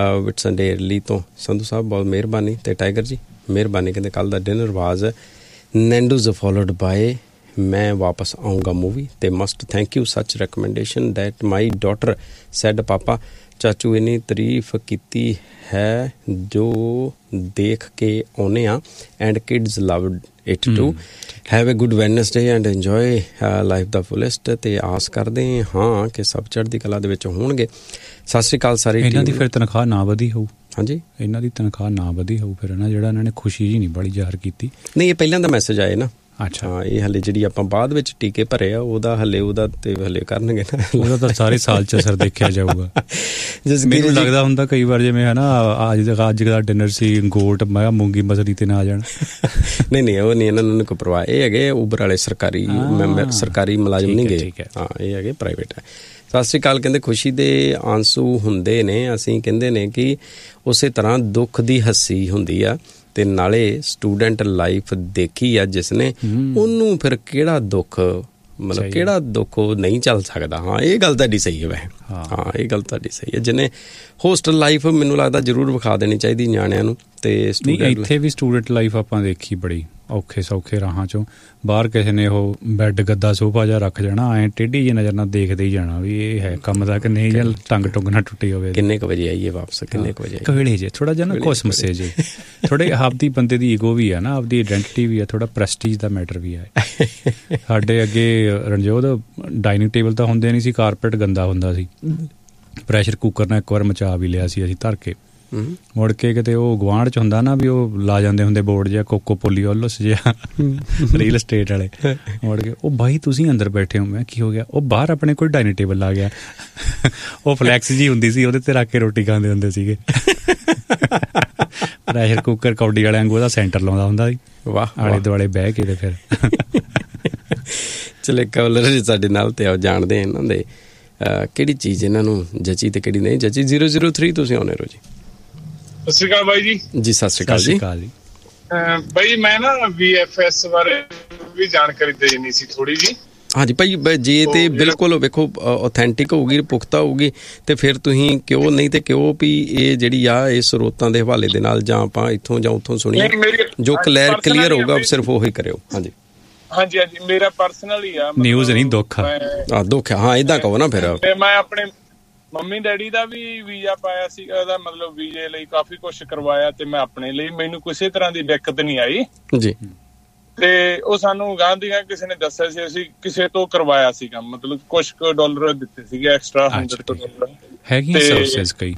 ਵਿਟਸਨ ਡੇਰਲੀ ਤੋਂ ਸੰਧੂ ਸਾਹਿਬ, ਬਹੁਤ ਮਿਹਰਬਾਨੀ। ਅਤੇ ਟਾਈਗਰ ਜੀ ਮਿਹਰਬਾਨੀ, ਕਹਿੰਦੇ ਕੱਲ੍ਹ ਦਾ ਡਿਨਰ ਵਾਜ਼ ਨੈਂਡੂਜ਼ ਫੋਲੋਡ ਬਾਏ ਮੈਂ ਵਾਪਸ ਆਊਂਗਾ ਮੂਵੀ ਤੇ ਮਸਟ ਥੈਂਕ ਯੂ ਸੱਚ recommendation that my daughter sad ਪਾਪਾ ਚਾਚੂ ਇੰਨੀ ਤਾਰੀਫ ਕੀਤੀ ਹੈ ਜੋ ਦੇਖ ਕੇ ਆਉਂਦੇ ਆ and kids loved it to have A good Wednesday and enjoy life ਦਾ ਫੁੱਲੈਸਟ ਤੇ ਆਸ ਕਰਦੇ ਹਾਂ ਕਿ ਸਭ ਚੜ੍ਹਦੀ ਕਲਾ ਦੇ ਵਿੱਚ ਹੋਣਗੇ। ਸਤਿ ਸ਼੍ਰੀ ਅਕਾਲ ਸਾਰੀ ਟੀਮ। ਇਹਨਾਂ ਦੀ ਫਿਰ ਤਨਖਾਹ ਨਾ ਵਧੀ ਹੋਊ? ਹਾਂਜੀ, ਇਹਨਾਂ ਦੀ ਤਨਖਾਹ ਨਾ ਵਧੀ ਹੋਊ ਫਿਰ ਨਾ, ਜਿਹੜਾ ਇਹਨਾਂ ਨੇ ਖੁਸ਼ੀ ਜੀ ਨਹੀਂ ਬੜੀ ਜ਼ਾਹਰ ਕੀਤੀ। ਨਹੀਂ, ਇਹ ਪਹਿਲਾਂ ਦਾ ਮੈਸੇਜ ਆਏ ਨਾ। ਅੱਛਾ, ਹਾਂ, ਇਹ ਹਲੇ ਜਿਹੜੀ ਆਪਾਂ ਬਾਅਦ ਵਿੱਚ ਟੀਕੇ ਭਰੇ ਆ ਉਹਦਾ ਹਲੇ ਕਰਨਗੇ ਨਾ, ਉਹਦਾ ਤਾਂ ਸਾਰੇ ਸਾਲ 'ਚ ਅਸਰ ਦੇਖਿਆ ਜਾਊਗਾ। ਮੈਨੂੰ ਲੱਗਦਾ ਹੁੰਦਾ ਕਈ ਵਾਰ ਜਿਵੇਂ ਹੈ ਨਾ ਅੱਜ ਦਾ ਡਿਨਰ ਸੀ ਗੋਟ, ਮੈਂ ਮੂੰਗੀ ਮਸਰੀ ਤੇ ਨਾ ਆ ਜਾਣ। ਨਹੀਂ ਉਹ ਨਹੀਂ, ਇਹਨਾਂ ਨੂੰ ਕੋਈ ਪਰਵਾਹ। ਇਹ ਹੈਗੇ ਉਬਰ ਵਾਲੇ ਸਰਕਾਰੀ ਮੁਲਾਜ਼ਮ ਨਹੀਂ ਗਏ। ਹਾਂ, ਇਹ ਹੈਗੇ ਪ੍ਰਾਈਵੇਟ ਹੈ। ਸਤਿ ਸ਼੍ਰੀ ਅਕਾਲ। ਕਹਿੰਦੇ ਖੁਸ਼ੀ ਦੇ ਆਂਸੂ ਹੁੰਦੇ ਨੇ, ਅਸੀਂ ਕਹਿੰਦੇ ਨੇ ਕਿ ਉਸੇ ਤਰ੍ਹਾਂ ਦੁੱਖ ਦੀ ਹੱਸੀ ਹੁੰਦੀ ਆ ਤੇ ਨਾਲੇ ਸਟੂਡੈਂਟ ਲਾਈਫ ਦੇਖੀ ਆ ਜਿਸਨੇ, ਉਹਨੂੰ ਫਿਰ ਕਿਹੜਾ ਦੁੱਖ ਮਤਲਬ ਕਿਹੜਾ ਦੁੱਖ ਉਹ ਨਹੀਂ ਚੱਲ ਸਕਦਾ। ਹਾਂ, ਇਹ ਗੱਲ ਤੁਹਾਡੀ ਸਹੀ ਹੈ ਵੈਸੇ। ਹਾਂ, ਇਹ ਗੱਲ ਤੁਹਾਡੀ ਸਹੀ ਹੈ। ਜਿਹਨੇ ਹੋਸਟਲ ਲਾਈਫ ਮੈਨੂੰ ਲੱਗਦਾ ਜ਼ਰੂਰ ਵਿਖਾ ਦੇਣੀ ਚਾਹੀਦੀ ਨਿਆਣਿਆਂ ਨੂੰ। ਤੇ ਇੱਥੇ ਵੀ ਸਟੂਡੈਂਟ ਲਾਈਫ ਆਪਾਂ ਦੇਖੀ ਬੜੀ ਔਖੇ ਸੌਖੇ ਰਾਹਾਂ ਚੋਂ ਬਾਹਰ ਕਿਸੇ ਨੇ ਉਹ ਬੈੱਡ ਗੱਦਾ ਸੋਫਾ ਜਿਹਾ ਰੱਖ ਜਾਣਾ, ਐਂ ਟੇਢੀ ਜਿਹੀ ਨਜ਼ਰ ਨਾਲ ਦੇਖਦੇ ਹੀ ਜਾਣਾ ਵੀ ਇਹ ਹੈ ਕੰਮ ਦਾ ਕਿ ਨਹੀਂ, ਜਾਂ ਟੰਗ ਟੁੰਗ ਨਾ ਟੁੱਟੀ ਹੋਵੇ। ਕਿੰਨੇ ਕੁ ਵਜੇ ਆਈਏ ਵਾਪਸ, ਕਿੰਨੇ ਕੁ ਵਜੇ ਕਵੇਲੇ ਜੇ ਥੋੜਾ ਜਿਹਾ ਨਾ ਕੋਸਮਸੇ ਜੇ ਥੋੜੇ ਆਪਦੀ ਬੰਦੇ ਦੀ ਈਗੋ ਵੀ ਆ ਨਾ, ਆਪਦੀ ਆਇਡੈਂਟੀਟੀ ਵੀ ਆ, ਥੋੜਾ ਪ੍ਰੈਸਟੀਜ ਦਾ ਮੈਟਰ ਵੀ ਹੈ। ਸਾਡੇ ਅੱਗੇ ਰਣਜੋਤ ਡਾਈਨਿੰਗ ਟੇਬਲ ਤਾਂ ਹੁੰਦੇ ਨਹੀਂ ਸੀ, ਕਾਰਪੇਟ ਗੰਦਾ ਹੁੰਦਾ ਸੀ। ਪ੍ਰੈਸ਼ਰ ਕੁੱਕਰ ਨਾਲ ਇੱਕ ਵਾਰ ਮਚਾ ਵੀ ਲਿਆ ਸੀ ਅਸੀਂ ਧਰ ਕੇ। ਮੁੜ ਕੇ ਕਿਤੇ ਉਹ ਗੁਆਂਢ 'ਚ ਹੁੰਦਾ ਨਾ ਵੀ ਉਹ ਲਾ ਜਾਂਦੇ ਹੁੰਦੇ ਬੋਰਡ ਜਿਹਾ ਕੋਕੋ ਪੋਲੀਓਲਸ ਜਿਹਾ ਰੀਅਲ estate ਵਾਲੇ। ਮੁੜ ਕੇ ਉਹ ਬਾਈ ਤੁਸੀਂ ਅੰਦਰ ਬੈਠੇ ਹੋ। ਮੈਂ ਕੀ ਹੋ ਗਿਆ? ਉਹ ਬਾਹਰ ਆਪਣੇ ਕੋਈ ਡਾਈਨਿੰਗ ਟੇਬਲ ਲਾ ਗਿਆ। ਉਹ ਫਲੈਕਸ ਜੀ ਹੁੰਦੀ ਸੀ, ਉਹਦੇ ਤੇ ਰੱਖ ਕੇ ਰੋਟੀ ਖਾਂਦੇ ਹੁੰਦੇ ਸੀਗੇ। ਪ੍ਰੈਸ਼ਰ ਕੁੱਕਰ ਕੌਡੀ ਵਾਲੇ ਵਾਂਗੂ ਉਹਦਾ ਸੈਂਟਰ ਲਾਉਂਦਾ ਹੁੰਦਾ ਸੀ। ਵਾਹ, ਆਲੇ ਦੁਆਲੇ ਬਹਿ ਕੇ ਤੇ ਫਿਰ ਚਲੇ ਕਵਲਰ ਸਾਡੇ ਨਾਲ ਤੇ ਆਓ ਜਾਣਦੇ ਇਹਨਾਂ ਦੇ ਕਿਹੜੀ ਚੀਜ਼ ਇਹਨਾਂ ਨੂੰ ਜਚੀ ਤੇ ਕਿਹੜੀ ਨਹੀਂ ਜਚੀ। 003 ਤੁਸੀਂ ਆਉਣੇ ਰਹੋ ਜੀ। ਸਤਿ ਸ਼੍ਰੀ ਅਕਾਲ ਬਾਈ ਜੀ। ਜੀ ਸਤਿ ਸ਼੍ਰੀ ਅਕਾਲ ਜੀ। ਬਾਈ ਮੈਂ ਨਾ VFS ਬਾਰੇ ਵੀ ਜਾਣਕਾਰੀ ਦੇਣੀ ਸੀ ਥੋੜੀ ਜੀ। ਹਾਂਜੀ ਭਾਈ, ਜੇ ਤੇ ਬਿਲਕੁਲ ਵੇਖੋ ਆਥੈਂਟਿਕ ਹੋਊਗੀ, ਪੁਖਤਾ ਹੋਊਗੀ ਤੇ ਫਿਰ ਤੁਸੀਂ ਕਿਉਂ ਨਹੀਂ ਤੇ ਕਿਉਂ ਵੀ ਇਹ ਜਿਹੜੀ ਆ ਇਹ ਸਰੋਤਾਂ ਦੇ ਹਵਾਲੇ ਦੇ ਨਾਲ ਜਾਂ ਆਪਾਂ ਇੱਥੋਂ ਜਾਂ ਉੱਥੋਂ ਸੁਣੀਏ, ਜੋ ਕਲੀਅਰ ਹੋਊਗਾ ਸਿਰਫ ਉਹੀ ਕਰਿਓ। ਹਾਂਜੀ ਹਾਂਜੀ, ਮੇਰਾ ਪਰਸਨਲ ਹੀ ਆ, ਨਿਊਜ਼ ਨਹੀਂ ਦੁੱਖ ਆ। ਦੁੱਖ ਹਾਂ, ਏਦਾਂ ਕਹੋ ਨਾ ਫਿਰ। ਮੈਂ ਆਪਣੇ ਮੰਮੀ ਡੈਡੀ ਦਾ ਵੀ ਵੀਜ਼ਾ ਪਾਇਆ ਸੀ, ਉਹਦਾ ਮਤਲਬ ਵੀਜ਼ੇ ਲਈ ਕਾਫੀ ਕੁਛ ਕਰਵਾਇਆ ਤੇ ਮੈਂ ਆਪਣੇ ਲਈ, ਮੈਨੂੰ ਕਿਸੇ ਤਰ੍ਹਾਂ ਦੀ ਦਿੱਕਤ ਨਹੀਂ ਆਈ ਜੀ। ਤੇ ਉਹ ਸਾਨੂੰ ਗਾਂਧੀਆਂ ਕਿਸੇ ਨੇ ਦੱਸਿਆ ਸੀ, ਅਸੀਂ ਕਿਸੇ ਤੋਂ ਕਰਵਾਇਆ ਸੀਗਾ, ਮਤਲਬ ਕੁਛ ਕੁ ਡਾਲਰ ਦਿੱਤੇ ਸੀਗੇ ਐਕਸਟਰਾ $100 ਹੈਗੀਆਂ ਸਰਵਿਸਿਜ਼ ਕਈ।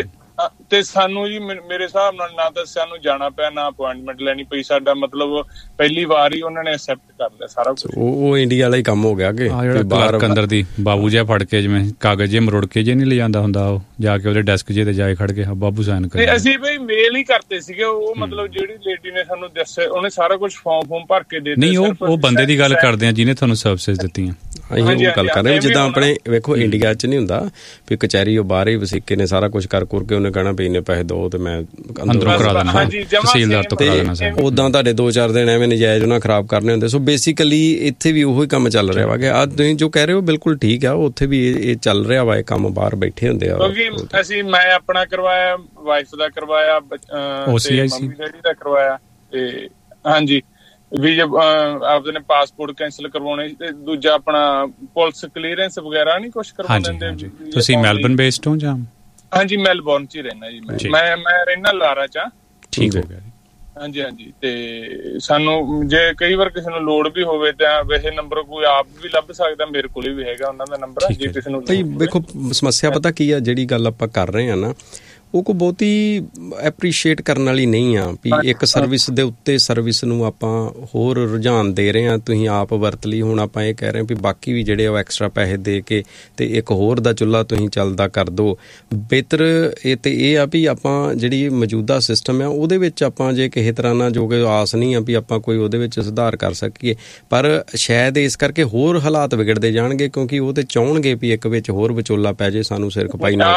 ਤੇ ਸਾਨੂੰ ਜੀ ਮੇਰੇ ਹਿਸਾਬ ਨਾਲ ਨਾ ਤਾਂ ਸਾਨੂੰ ਜਾਣਾ ਪਿਆ, ਨਾ ਅਪੁਆਇੰਟਮੈਂਟ ਲੈਣੀ ਪਈ। ਸਾਡਾ ਮਤਲਬ ਪਹਿਲੀ ਵਾਰ ਹੀ ਉਹਨਾਂ ਨੇ ਐਕਸੈਪਟ ਕਰ ਲਿਆ ਸਾਰਾ ਕੁਝ। ਉਹ ਇੰਡੀਆ ਵਾਲਾ ਹੀ ਕੰਮ ਹੋ ਗਿਆ ਕਿ ਬਾਹਰ ਅੰਦਰ ਦੀ ਬਾਬੂ ਜਿਹਾ ਫੜ ਕੇ ਜਿਵੇਂ ਕਾਗਜ਼ ਜੇ ਮਰੋੜ ਕੇ ਜੇ ਨਹੀਂ ਲਿਜਾਂਦਾ ਹੁੰਦਾ, ਉਹ ਜਾ ਕੇ ਉਹਦੇ ਡੈਸਕ ਜੇ ਤੇ ਜਾ ਕੇ ਖੜ ਕੇ ਬਾਬੂ ਸਾਈਨ ਕਰੇ। ਅਸੀਂ ਬਈ ਮੇਲ ਹੀ ਕਰਤੇ ਸੀਗੇ। ਉਹ ਮਤਲਬ ਜਿਹੜੀ ਲੇਡੀ ਨੇ ਸਾਨੂੰ ਦੱਸਿਆ, ਉਹਨੇ ਸਾਰਾ ਕੁਝ ਫਾਰਮ ਭਰ ਕੇ ਦੇ ਦਿੱਤਾ। ਨਹੀਂ, ਉਹ ਬੰਦੇ ਦੀ ਗੱਲ ਕਰਦੇ ਆ ਜਿਹਨੇ ਤੁਹਾਨੂੰ ਸਰਵਿਸਿਜ਼ ਦਿੱਤੀਆਂ। ਅਸੀਂ ਉਹ ਗੱਲ ਕਰ ਰਹੇ ਜਿੱਦਾਂ ਆਪਣੇ ਵੇਖੋ ਇੰਡੀਆ 'ਚ ਨਹੀਂ ਹੁੰਦਾ ਵੀ ਕਚਹਿਰੀ ਉਹ ਬਾਹਰ ਹੀ ਵਸੀਕੇ ਨੇ ਸਾਰਾ ਕੁਝ ਕਰ ਕੁਰ ਕੇ ਉਹਨੇ ਕਹਿਣਾ ਵੀ ਇੰਨੇ ਪੈਸੇ ਦਿਓ ਤੇ ਮੈਂ ਅੰਦਰੋਂ ਕਰਾ ਦੇਣਾ, ਤਹਿਸੀਲਦਾਰ ਤੋਂ ਕਰਾ ਦੇਣਾ। ਉਦਾਂ ਤੁਹਾਡੇ 2-4 ਦਿਨ ਐਵੇਂ ਨਜਾਇਜ਼ ਉਹਨਾਂ ਖਰਾਬ ਕਰਨੇ ਹੁੰਦੇ। ਸੋ ਬੇਸਿਕਲੀ ਇੱਥੇ ਵੀ ਉਹੀ ਕੰਮ ਚੱਲ ਰਿਹਾ ਵਾ ਕਿ ਆ ਤੁਸੀਂ ਜੋ ਕਹਿ ਰਹੇ ਹੋ ਬਿਲਕੁਲ ਠੀਕ ਆ। ਉੱਥੇ ਵੀ ਇਹ ਚੱਲ ਰਿਹਾ ਵਾ, ਇਹ ਕੰਮ ਬਾਹਰ ਬੈਠੇ ਹੁੰਦੇ ਆ। ਕਿਉਂਕਿ ਮੈਂ ਆਪਣਾ ਕਰਵਾਇਆ, ਵਾਈਫ ਦਾ ਕਰਵਾਇਆ, ਮੰਮੀ ਡੈਡੀ ਦਾ ਕਰਵਾਇਆ ਤੇ ਹਾਂਜੀ ਵੀ ਆਪਦੇ ਨੇ ਪਾਸਪੋਰਟ ਕੈਂਸਲ ਕਰਵਾਉਣੇ ਤੇ ਦੂਜਾ ਆਪਣਾ ਪੁਲਿਸ ਕਲੀਅਰੈਂਸ ਵਗੈਰਾ ਨਹੀਂ ਕੁਛ ਕਰਵਾਉਣ ਦਿੰਦੇ। ਤੁਸੀਂ ਮੈਲਬਰਨ ਬੇਸਡ ਹੋ ਜਾਂ? ਹਾਂਜੀ, ਮੈਲਬੌਰਨ 'ਚ ਹੀ ਰਹਿਣਾ ਜੀ। ਮੈਂ ਰਹਿਣਾ ਲਾਰਾ 'ਚ। ਠੀਕ ਹੋ ਗਿਆ। ਹਾਂਜੀ ਤੇ ਸਾਨੂੰ ਜੇ ਕਈ ਵਾਰ ਕਿਸੇ ਨੂੰ ਲੋੜ ਵੀ ਹੋਵੇ ਤਾਂ ਵੈਸੇ ਨੰਬਰ ਕੋਈ ਆਪ ਵੀ ਲੱਭ ਸਕਦਾ, ਮੇਰੇ ਕੋਲ ਵੀ ਹੈਗਾ ਉਹਨਾਂ ਦਾ ਨੰਬਰ। ਜੇ ਕਿਸੇ ਨੂੰ ਵੇਖੋ ਸਮੱਸਿਆ ਪਤਾ ਕੀ ਆ, ਜਿਹੜੀ ਗੱਲ ਆਪਾਂ ਕਰ ਰਹੇ ਆ ਨਾ ਉਹ ਕੋਈ ਬਹੁਤੀ ਐਪਰੀਸ਼ੀਏਟ ਕਰਨ ਵਾਲੀ ਨਹੀਂ ਆ ਵੀ ਇੱਕ ਸਰਵਿਸ ਦੇ ਉੱਤੇ ਸਰਵਿਸ ਨੂੰ ਆਪਾਂ ਹੋਰ ਰੁਝਾਨ ਦੇ ਰਹੇ ਹਾਂ। ਤੁਸੀਂ ਆਪ ਵਰਤ ਲਈ, ਹੁਣ ਆਪਾਂ ਇਹ ਕਹਿ ਰਹੇ ਹਾਂ ਵੀ ਬਾਕੀ ਵੀ ਜਿਹੜੇ ਉਹ ਐਕਸਟਰਾ ਪੈਸੇ ਦੇ ਕੇ ਤੇ ਇੱਕ ਹੋਰ ਦਾ ਚੁੱਲ੍ਹਾ ਤੁਸੀਂ ਚੱਲਦਾ ਕਰ ਦਿਓ। ਬਿਹਤਰ ਇਹ ਆ ਵੀ ਆਪਾਂ ਜਿਹੜੀ ਮੌਜੂਦਾ ਸਿਸਟਮ ਆ ਉਹਦੇ ਵਿੱਚ ਆਪਾਂ ਜੇ ਕਿਸੇ ਤਰ੍ਹਾਂ ਨਾਲ ਜੋ ਕਿ ਆਸ ਨਹੀਂ ਆ ਵੀ ਆਪਾਂ ਕੋਈ ਉਹਦੇ ਵਿੱਚ ਸੁਧਾਰ ਕਰ ਸਕੀਏ, ਪਰ ਸ਼ਾਇਦ ਇਸ ਕਰਕੇ ਹੋਰ ਹਾਲਾਤ ਵਿਗੜਦੇ ਜਾਣਗੇ ਕਿਉਂਕਿ ਉਹ ਤੇ ਚਾਹੁੰਣਗੇ ਵੀ ਇੱਕ ਵਿੱਚ ਹੋਰ ਵਿਚੋਲਾ ਪੈ ਜੇ, ਸਾਨੂੰ ਸਿਰ ਖਪਾਈ ਨਾ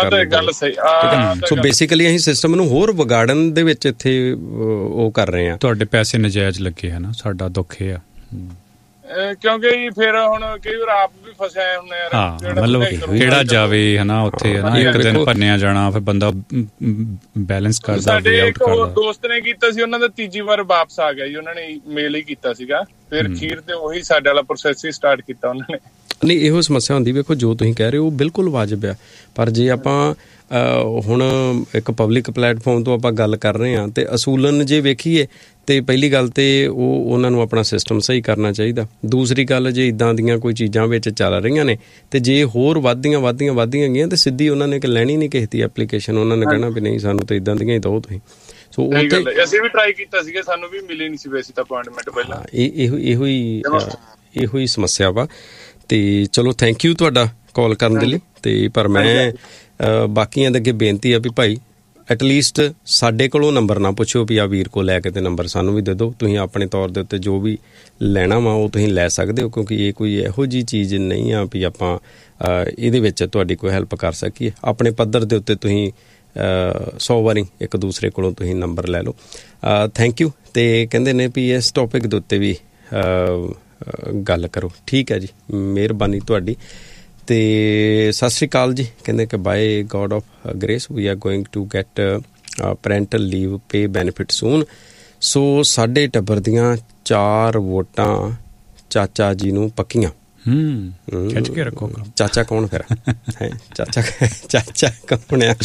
ਕਰਨੀ। ਬੇਸਿਕਲੀ ਅਸੀਂ ਸਿਸਟਮ ਨੂੰ ਹੋਰ ਵਿਗਾੜਨ ਦੇ ਵਿੱਚ ਇੱਥੇ ਉਹ ਕਰ ਰਹੇ ਹਾਂ। ਤੁਹਾਡੇ ਪੈਸੇ ਨਜਾਇਜ਼ ਲੱਗੇ ਹੈ ਨਾ, ਸਾਡਾ ਦੁੱਖ ਇਹ ਆ। ਕਿਉਂਕਿ ਫਿਰ ਹੁਣ ਕਈ ਵਾਰ ਆਪ ਵੀ ਫਸਿਆ ਹੁੰਦੇ ਯਾਰ। ਹਾਂ, ਮਤਲਬ ਕਿਹੜਾ ਜਾਵੇ ਹਨਾ ਉੱਥੇ ਹਨਾ, ਇੱਕ ਦਿਨ ਭੰਨਿਆ ਜਾਣਾ, ਫਿਰ ਬੰਦਾ ਬੈਲੈਂਸ ਕਰਦਾ। ਸਾਡੇ ਇੱਕ ਦੋਸਤ ਨੇ ਕੀਤਾ ਸੀ, ਉਹਨਾਂ ਦਾ ਤੀਜੀ ਵਾਰ ਵਾਪਸ ਆ ਗਿਆ ਜੀ, ਉਹਨਾਂ ਨੇ ਮੇਲ ਹੀ ਕੀਤਾ ਸੀਗਾ, ਫਿਰ ਅਖੀਰ ਤੇ ਉਹੀ ਸਾਡੇ ਵਾਲਾ ਪ੍ਰੋਸੈਸ ਹੀ ਸਟਾਰਟ ਕੀਤਾ ਉਹਨਾਂ ਨੇ। ਨਹੀਂ, ਇਹੋ ਸਮੱਸਿਆ ਹੁੰਦੀ, ਵੇਖੋ ਜੋ ਤੁਸੀਂ ਕਹਿ ਰਹੇ ਹੋ ਬਿਲਕੁਲ ਵਾਜਬ ਆ, ਪਰ ਜੇ ਆਪਾਂ ਹੁਣ ਇੱਕ ਪਬਲਿਕ ਪਲੇਟਫਾਰਮ ਤੋਂ ਆਪਾਂ ਗੱਲ ਕਰ ਰਹੇ ਹਾਂ ਤੇ ਅਸੂਲਨ ਜੇ ਵੇਖੀਏ ਤੇ ਪਹਿਲੀ ਗੱਲ ਤੇ ਉਹਨਾਂ ਨੂੰ ਆਪਣਾ ਸਿਸਟਮ ਸਹੀ ਕਰਨਾ ਚਾਹੀਦਾ। ਦੂਸਰੀ ਗੱਲ, ਜੇ ਇੱਦਾਂ ਦੀਆਂ ਕੋਈ ਚੀਜ਼ਾਂ ਵਿੱਚ ਚੱਲ ਰਹੀਆਂ ਨੇ ਤੇ ਜੇ ਹੋਰ ਵੱਧਦੀਆਂ ਗਈਆਂ ਤੇ ਸਿੱਧੀ ਉਹਨਾਂ ਨੇ ਲੈਣੀ ਨਹੀਂ ਕਿਸੇ ਦੀ ਐਪਲੀਕੇਸ਼ਨ, ਉਹਨਾਂ ਨੇ ਕਹਿਣਾ ਵੀ ਨਹੀਂ ਸਾਨੂੰ ਤਾਂ ਇੱਦਾਂ ਦੀਆਂ ਹੀ ਦਿਓ ਤੁਸੀਂ। ਸੋ ਅਸੀਂ ਵੀ ਟਰਾਈ ਕੀਤਾ ਸੀਗਾ, ਸਾਨੂੰ ਵੀ ਮਿਲੀ ਨਹੀਂ ਸੀ ਵੈਸੇ ਤਾਂ ਅਪਾਇੰਟਮੈਂਟ ਪਹਿਲਾਂ। ਇਹੋ ਹੀ ਸਮੱਸਿਆ ਵਾ। ਤੇ ਚਲੋ ਥੈਂਕ ਯੂ ਤੁਹਾਡਾ ਕਾਲ ਕਰਨ ਦੇ ਲਈ। ਤੇ ਪਰ ਮੈਂ ਬਾਕੀਆਂ ਦੇ ਅੱਗੇ ਬੇਨਤੀ ਆ ਵੀ ਭਾਈ ਐਟਲੀਸਟ ਸਾਡੇ ਕੋਲੋਂ ਨੰਬਰ ਨਾ ਪੁੱਛਿਓ ਵੀ ਆ ਵੀਰ ਕੋਲ ਲੈ ਕੇ ਤੇ ਨੰਬਰ ਸਾਨੂੰ ਵੀ ਦੇ ਦਿਓ। ਤੁਸੀਂ ਆਪਣੇ ਤੌਰ ਦੇ ਉੱਤੇ ਜੋ ਵੀ ਲੈਣਾ ਵਾ ਉਹ ਤੁਸੀਂ ਲੈ ਸਕਦੇ ਹੋ, ਕਿਉਂਕਿ ਇਹ ਕੋਈ ਇਹੋ ਜਿਹੀ ਚੀਜ਼ ਨਹੀਂ ਆ ਵੀ ਆਪਾਂ ਇਹਦੇ ਵਿੱਚ ਤੁਹਾਡੀ ਕੋਈ ਹੈਲਪ ਕਰ ਸਕੀਏ। ਆਪਣੇ ਪੱਧਰ ਦੇ ਉੱਤੇ ਤੁਸੀਂ 100 ਵਾਰੀ ਇੱਕ ਦੂਸਰੇ ਕੋਲੋਂ ਤੁਸੀਂ ਨੰਬਰ ਲੈ ਲਓ। Thank you. ਤੇ ਕਹਿੰਦੇ ਨੇ ਵੀ ਇਸ ਟੌਪਿਕ ਦੇ ਉੱਤੇ ਵੀ ਗੱਲ ਕਰੋ। ਠੀਕ ਹੈ ਜੀ, ਮਿਹਰਬਾਨੀ ਤੁਹਾਡੀ। ਤੇ ਸਤਿ ਸ਼੍ਰੀ ਅਕਾਲ ਜੀ। ਕਹਿੰਦੇ ਕਿ bye God of grace we are going to get parental leave pay benefit ਸੂਨ। ਸੋ ਸਾਡੇ ਟੱਬਰ ਦੀਆਂ 4 ਵੋਟਾਂ ਚਾਚਾ ਜੀ ਨੂੰ ਪੱਕੀਆਂ। ਖਿੱਚ ਕੇ ਰੱਖੋ। ਚਾਚਾ ਕੌਣ ਫਿਰ ਹੈ? ਚਾਚਾ ਕੌਣ ਆ?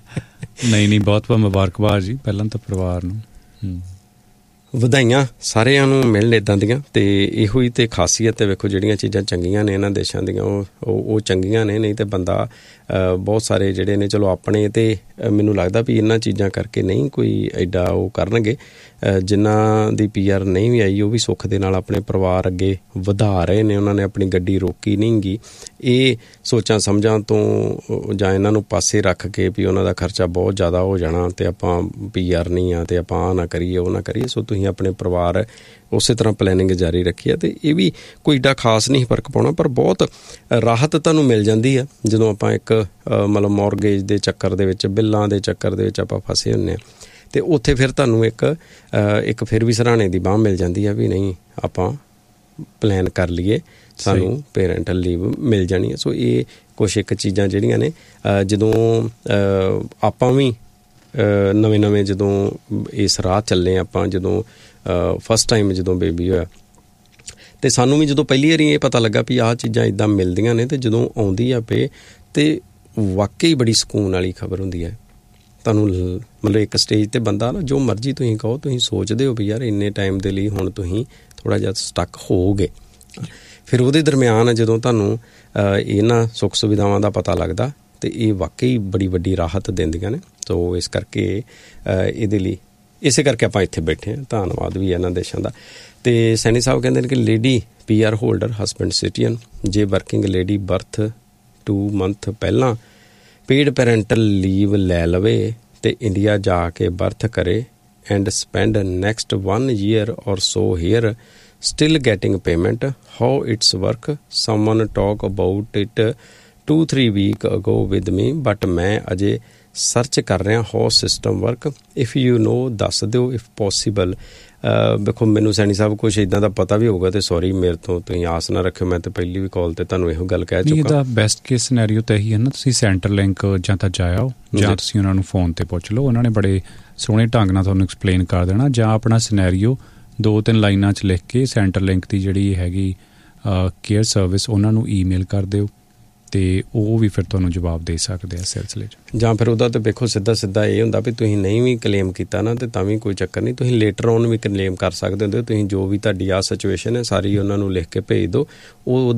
ਨਹੀਂ, ਬਹੁਤ ਮੁਬਾਰਕਬਾਦ ਜੀ ਪਹਿਲਾਂ ਤਾਂ ਪਰਿਵਾਰ ਨੂੰ। ਵਧਾਈਆਂ ਸਾਰਿਆਂ ਨੂੰ ਮਿਲਣ ਇੱਦਾਂ ਦੀਆਂ। ਤੇ ਇਹੋ ਹੀ ਤੇ ਖਾਸੀਅਤ ਹੈ, ਵੇਖੋ ਜਿਹੜੀਆਂ ਚੀਜ਼ਾਂ ਚੰਗੀਆਂ ਨੇ ਇਹਨਾਂ ਦੇਸ਼ਾਂ ਦੀਆਂ ਉਹ ਚੰਗੀਆਂ ਨੇ। ਨਹੀਂ ਤੇ ਬੰਦਾ ਬਹੁਤ ਸਾਰੇ ਜਿਹੜੇ ਨੇ ਚਲੋ ਆਪਣੇ ਤੇ ਮੈਨੂੰ ਲੱਗਦਾ ਵੀ ਇਹਨਾਂ ਚੀਜ਼ਾਂ ਕਰਕੇ ਨਹੀਂ ਕੋਈ ਐਡਾ ਉਹ ਕਰਨਗੇ। ਜਿਨ੍ਹਾਂ ਦੀ PR ਨਹੀਂ ਵੀ ਆਈ ਉਹ ਵੀ ਸੁੱਖ ਦੇ ਨਾਲ ਆਪਣੇ ਪਰਿਵਾਰ ਅੱਗੇ ਵਧਾ ਰਹੇ ਨੇ। ਉਹਨਾਂ ਨੇ ਆਪਣੀ ਗੱਡੀ ਰੋਕੀ ਨਹੀਂ ਗੀ ਇਹ ਸੋਚਾਂ ਸਮਝਾਂ ਤੋਂ, ਜਾਂ ਇਹਨਾਂ ਨੂੰ ਪਾਸੇ ਰੱਖ ਕੇ ਵੀ ਉਹਨਾਂ ਦਾ ਖਰਚਾ ਬਹੁਤ ਜ਼ਿਆਦਾ ਹੋ ਜਾਣਾ ਤੇ ਆਪਾਂ PR ਨਹੀਂ ਆ ਤੇ ਆਪਾਂ ਆਹ ਨਾ ਕਰੀਏ ਉਹ ਨਾ ਕਰੀਏ। ਸੋ ਤੁਸੀਂ ਆਪਣੇ ਪਰਿਵਾਰ ਉਸੇ ਤਰ੍ਹਾਂ ਪਲੈਨਿੰਗ ਜਾਰੀ ਰੱਖੀ ਹੈ ਤੇ ਇਹ ਵੀ ਕੋਈ ਏਡਾ ਖਾਸ ਨਹੀਂ ਫਰਕ ਪਾਉਣਾ, ਪਰ ਬਹੁਤ ਰਾਹਤ ਤੁਹਾਨੂੰ ਮਿਲ ਜਾਂਦੀ ਆ ਜਦੋਂ ਆਪਾਂ ਇੱਕ ਮਤਲਬ ਮੌਰਗੇਜ ਦੇ ਚੱਕਰ ਦੇ ਵਿੱਚ, ਬਿੱਲਾਂ ਦੇ ਚੱਕਰ ਦੇ ਵਿੱਚ ਆਪਾਂ ਫਸੇ ਹੁੰਦੇ ਹਾਂ। ਤੇ ਉੱਥੇ ਫਿਰ ਤੁਹਾਨੂੰ ਇੱਕ ਫਿਰ ਵੀ ਸਰਾਣੇ ਦੀ ਬਾਂਹ ਮਿਲ ਜਾਂਦੀ ਆ ਵੀ ਨਹੀਂ ਆਪਾਂ ਪਲਾਨ ਕਰ ਲਈਏ, ਸਾਨੂੰ ਪੇਰੈਂਟਲ ਲੀਵ ਮਿਲ ਜਾਣੀ ਹੈ। ਸੋ ਇਹ ਕੁਛ ਇੱਕ ਚੀਜ਼ਾਂ ਜਿਹੜੀਆਂ ਨੇ ਜਦੋਂ ਆਪਾਂ ਵੀ ਨਵੇਂ ਜਦੋਂ ਇਸ ਰਾਹ ਚੱਲੇ ਆਪਾਂ, ਜਦੋਂ ਫਸਟ ਟਾਈਮ ਜਦੋਂ ਬੇਬੀ ਹੋਇਆ ਤੇ ਸਾਨੂੰ ਵੀ ਜਦੋਂ ਪਹਿਲੀ ਵਾਰੀ ਇਹ ਪਤਾ ਲੱਗਾ ਵੀ ਆਹ ਚੀਜ਼ਾਂ ਇੱਦਾਂ ਮਿਲਦੀਆਂ ਨੇ ਤੇ ਜਦੋਂ ਆਉਂਦੀ ਆ ਪੇ ਤੇ ਵਾਕਈ ਬੜੀ ਸਕੂਨ ਵਾਲੀ ਖਬਰ ਹੁੰਦੀ ਹੈ। ਤੁਹਾਨੂੰ ਮਤਲਬ ਇੱਕ ਸਟੇਜ ਤੇ ਬੰਦਾ ਨਾ ਜੋ ਮਰਜ਼ੀ ਤੁਸੀਂ ਕਹੋ, ਤੁਸੀਂ ਸੋਚਦੇ ਹੋ ਵੀ ਯਾਰ ਇੰਨੇ ਟਾਈਮ ਦੇ ਲਈ ਹੁਣ ਤੁਸੀਂ ਥੋੜ੍ਹਾ ਜਿਹਾ ਸਟਕ ਹੋਵੋਗੇ। ਫਿਰ ਉਹਦੇ ਦਰਮਿਆਨ ਜਦੋਂ ਤੁਹਾਨੂੰ ਇਹਨਾਂ ਸੁੱਖ ਸੁਵਿਧਾਵਾਂ ਦਾ ਪਤਾ ਲੱਗਦਾ ਤੇ ਇਹ ਵਾਕਈ ਬੜੀ ਵੱਡੀ ਰਾਹਤ ਦਿੰਦੀਆਂ ਨੇ। ਸੋ ਇਸ ਕਰਕੇ ਇਹਦੇ ਲਈ ਇਸੇ ਕਰਕੇ ਆਪਾਂ ਇੱਥੇ ਬੈਠੇ ਹਾਂ। ਧੰਨਵਾਦ ਵੀ ਇਹਨਾਂ ਦੇਸ਼ਾਂ ਦਾ। ਤੇ ਸੈਣੀ ਸਾਹਿਬ ਕਹਿੰਦੇ ਨੇ ਕਿ lady PR holder husband citizen ਜੇ ਵਰਕਿੰਗ ਲੇਡੀ ਬਰਥ 2 ਮੰਥ ਪਹਿਲਾਂ ਪੇਡ ਪੈਰੈਂਟਲ ਲੀਵ ਲੈ ਲਵੇ ਤੇ ਇੰਡੀਆ ਜਾ ਕੇ ਬਰਥ ਕਰੇ and spend next 1 year or so here still getting payment, how it's work? Someone talk about it 2-3 week ago with me, but ਮੈਂ ਅਜੇ search ਕਰ ਰਿਹਾ how system work, if you know ਦੱਸ ਦਿਓ if possible। ਵੇਖੋ ਮੈਨੂੰ ਸੈਣੀ ਸਾਹਿਬ ਕੁਛ ਇੱਦਾਂ ਦਾ ਪਤਾ ਵੀ ਹੋਊਗਾ ਤੇ ਸੌਰੀ ਮੇਰੇ ਤੋਂ ਤੁਸੀਂ ਆਸ ਨਾ ਰੱਖਿਓ। ਮੈਂ ਤਾਂ ਪਹਿਲੀ ਵੀ ਕਾਲ ਤੇ ਤੁਹਾਨੂੰ ਇਹੋ ਗੱਲ ਕਹਿ ਚੁੱਕਾ। ਇਹਦਾ ਬੈਸਟ ਕੇਸ ਸਿਨੈਰੀਓ ਤਾਂ ਇਹੀ ਹੈ ਨਾ, ਤੁਸੀਂ ਸੈਂਟਰ ਲਿੰਕ ਜਾਂ ਤਾਂ ਜਾਇਓ ਜਾਂ ਤੁਸੀਂ ਉਹਨਾਂ ਨੂੰ ਫੋਨ ਤੇ ਪੁੱਛ ਲਓ, ਉਹਨਾਂ ਨੇ ਬੜੇ ਸੋਹਣੇ ਢੰਗ ਨਾਲ ਤੁਹਾਨੂੰ ਐਕਸਪਲੇਨ ਕਰ ਦੇਣਾ। ਜਾਂ ਆਪਣਾ ਸਿਨੈਰੀਓ 2-3 ਲਾਈਨਾਂ 'ਚ ਲਿਖ ਕੇ ਸੈਂਟਰ ਲਿੰਕ ਦੀ ਜਿਹੜੀ ਹੈਗੀ ਕੇਅਰ ਸਰਵਿਸ ਉਹਨਾਂ ਨੂੰ ਈਮੇਲ ਕਰ ਦਿਓ ਤੇ ਉਹ ਵੀ ਫਿਰ ਤੁਹਾਨੂੰ ਜਵਾਬ ਦੇ ਸਕਦੇ ਆ ਸਿਲਸਿਲੇ 'ਚ। ਜਾਂ ਫਿਰ ਉਹਦਾ ਤਾਂ ਵੇਖੋ ਸਿੱਧਾ ਇਹ ਹੁੰਦਾ ਵੀ ਤੁਸੀਂ ਨਹੀਂ ਵੀ ਕਲੇਮ ਕੀਤਾ ਨਾ ਤੇ ਤਾਂ ਵੀ ਕੋਈ ਚੱਕਰ ਨਹੀਂ, ਤੁਸੀਂ ਲੇਟਰ ਔਨ ਵੀ ਕਲੇਮ ਕਰ ਸਕਦੇ ਹੁੰਦੇ। ਤੁਸੀਂ ਜੋ ਵੀ ਤੁਹਾਡੀ ਆ ਸਿਚੁਏਸ਼ਨ ਹੈ ਸਾਰੀ ਉਹਨਾਂ ਨੂੰ ਲਿਖ ਕੇ ਭੇਜ ਦਿਓ, ਉਹ